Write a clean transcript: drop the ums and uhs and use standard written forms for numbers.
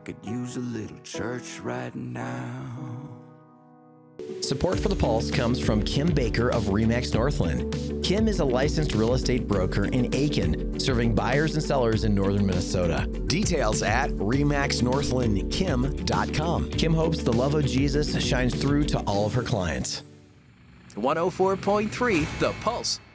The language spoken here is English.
could use a little church right now. Support for The Pulse comes from Kim Baker of RE/MAX Northland. Kim is a licensed real estate broker in Aiken, serving buyers and sellers in northern Minnesota. Details at remaxnorthlandkim.com. Kim hopes the love of Jesus shines through to all of her clients. 104.3 The Pulse.